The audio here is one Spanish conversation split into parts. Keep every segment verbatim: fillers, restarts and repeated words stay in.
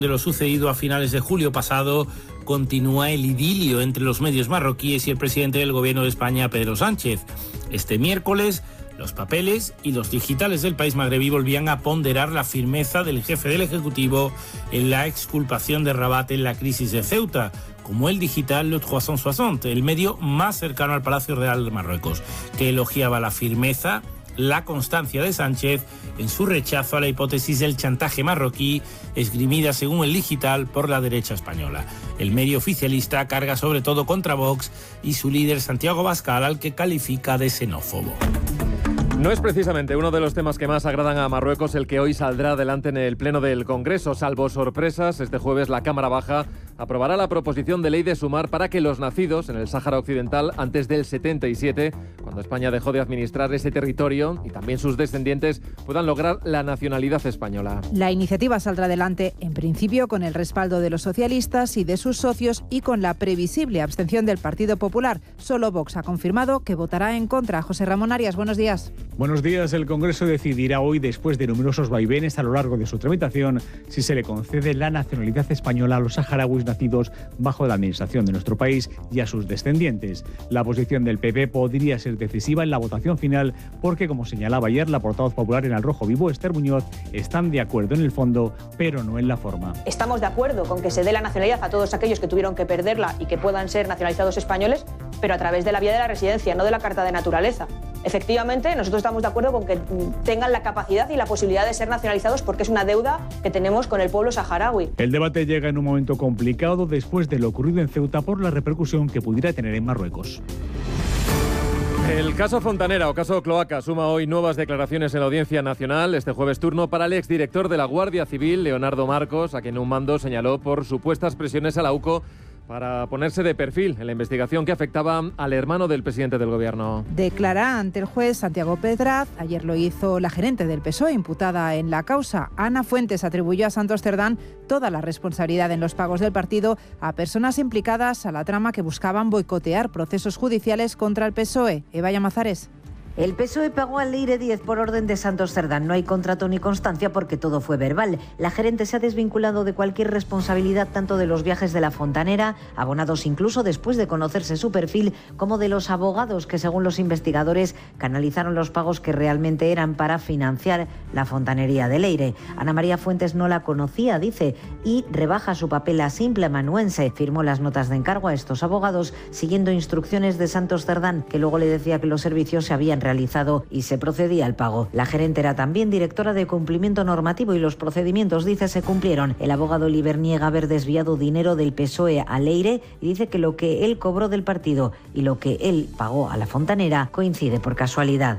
De lo sucedido a finales de julio pasado, continúa el idilio entre los medios marroquíes y el presidente del gobierno de España, Pedro Sánchez. Este miércoles, los papeles y los digitales del país magrebí volvían a ponderar la firmeza del jefe del Ejecutivo en la exculpación de Rabat en la crisis de Ceuta, como el digital Le trescientos sesenta, el medio más cercano al Palacio Real de Marruecos, que elogiaba la firmeza, la constancia de Sánchez en su rechazo a la hipótesis del chantaje marroquí, esgrimida según el digital por la derecha española. El medio oficialista carga sobre todo contra Vox y su líder Santiago Abascal, al que califica de xenófobo. No es precisamente uno de los temas que más agradan a Marruecos el que hoy saldrá adelante en el Pleno del Congreso. Salvo sorpresas, este jueves la Cámara Baja aprobará la proposición de ley de sumar para que los nacidos en el Sáhara Occidental antes del setenta y siete, cuando España dejó de administrar ese territorio, y también sus descendientes, puedan lograr la nacionalidad española. La iniciativa saldrá adelante, en principio, con el respaldo de los socialistas y de sus socios y con la previsible abstención del Partido Popular. Solo Vox ha confirmado que votará en contra. José Ramón Arias, buenos días. Buenos días. El Congreso decidirá hoy, después de numerosos vaivenes a lo largo de su tramitación, si se le concede la nacionalidad española a los saharauis nacidos bajo la administración de nuestro país y a sus descendientes. La posición del P P podría ser decisiva en la votación final porque, como señalaba ayer la portavoz popular en Al Rojo Vivo, Esther Muñoz, están de acuerdo en el fondo, pero no en la forma. Estamos de acuerdo con que se dé la nacionalidad a todos aquellos que tuvieron que perderla y que puedan ser nacionalizados españoles, pero a través de la vía de la residencia, no de la carta de naturaleza. Efectivamente, nosotros estamos de acuerdo con que tengan la capacidad y la posibilidad de ser nacionalizados porque es una deuda que tenemos con el pueblo saharaui. El debate llega en un momento complicado después de lo ocurrido en Ceuta por la repercusión que pudiera tener en Marruecos. El caso Fontanera o caso Cloaca suma hoy nuevas declaraciones en la Audiencia Nacional. Este jueves turno para el exdirector de la Guardia Civil, Leonardo Marcos, a quien un mando señaló por supuestas presiones a la U C O para ponerse de perfil en la investigación que afectaba al hermano del presidente del gobierno. Declara ante el juez Santiago Pedraz. Ayer lo hizo la gerente del P S O E, imputada en la causa. Ana Fuentes atribuyó a Santos Cerdán toda la responsabilidad en los pagos del partido a personas implicadas a la trama que buscaban boicotear procesos judiciales contra el P S O E. Eva Llamazares. El P S O E pagó al Leire diez por orden de Santos Cerdán. No hay contrato ni constancia porque todo fue verbal. La gerente se ha desvinculado de cualquier responsabilidad tanto de los viajes de la fontanera, abonados incluso después de conocerse su perfil, como de los abogados que, según los investigadores, canalizaron los pagos que realmente eran para financiar la fontanería de Leire. Ana María Fuentes no la conocía, dice, y rebaja su papel a simple amanuense. Firmó las notas de encargo a estos abogados siguiendo instrucciones de Santos Cerdán, que luego le decía que los servicios se habían realizado y se procedía al pago. La gerente era también directora de cumplimiento normativo y los procedimientos, dice, se cumplieron. El abogado Liber niega haber desviado dinero del P S O E a Leire y dice que lo que él cobró del partido y lo que él pagó a la fontanera coincide por casualidad.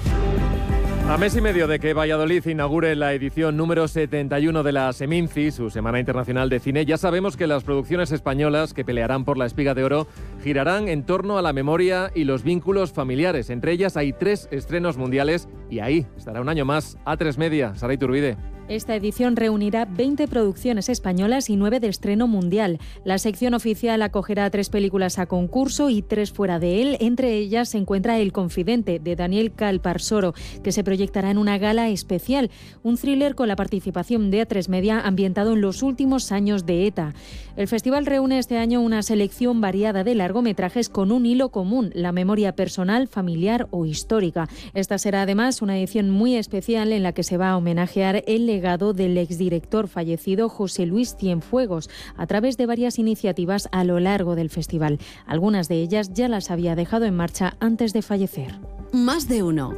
A mes y medio de que Valladolid inaugure la edición número setenta y uno de la Seminci, su Semana Internacional de Cine, ya sabemos que las producciones españolas que pelearán por la Espiga de Oro girarán en torno a la memoria y los vínculos familiares. Entre ellas hay tres estrenos mundiales y ahí estará un año más A tres Media. Sara Iturbide. Esta edición reunirá veinte producciones españolas y nueve de estreno mundial. La sección oficial acogerá tres películas a concurso y tres fuera de él. Entre ellas se encuentra El Confidente, de Daniel Calparsoro, que se proyectará en una gala especial. Un thriller con la participación de A tres Media ambientado en los últimos años de ETA. El festival reúne este año una selección variada de largometrajes con un hilo común, la memoria personal, familiar o histórica. Esta será además una edición muy especial en la que se va a homenajear el legado del exdirector fallecido José Luis Cienfuegos a través de varias iniciativas a lo largo del festival. Algunas de ellas ya las había dejado en marcha antes de fallecer. Más de uno.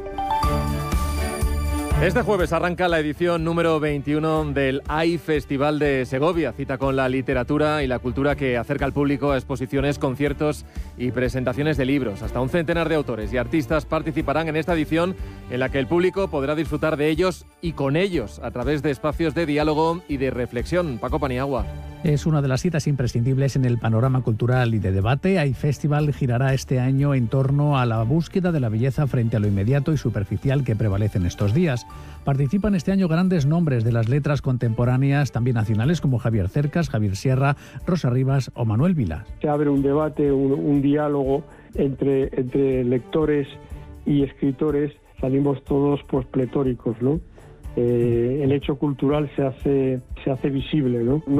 Este jueves arranca la edición número veintiuno del A I Festival de Segovia, cita con la literatura y la cultura que acerca al público a exposiciones, conciertos y presentaciones de libros. Hasta un centenar de autores y artistas participarán en esta edición en la que el público podrá disfrutar de ellos y con ellos a través de espacios de diálogo y de reflexión. Paco Paniagua. Es una de las citas imprescindibles en el panorama cultural y de debate. A I Festival girará este año en torno a la búsqueda de la belleza frente a lo inmediato y superficial que prevalece en estos días. Participan este año grandes nombres de las letras contemporáneas, también nacionales, como Javier Cercas, Javier Sierra, Rosa Rivas o Manuel Vilas. Se abre un debate, un, un diálogo entre, entre lectores y escritores. Salimos todos pues pletóricos, ¿no? Eh, el hecho cultural se hace, se hace visible, ¿no?